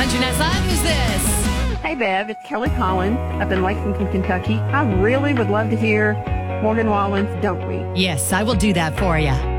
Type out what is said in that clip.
Country Night Live, who's this? Hey, Bev, it's Kelly Collins up in Lexington, Kentucky. I really would love to hear Morgan Wallen's Don't We? Yes, I will do that for you.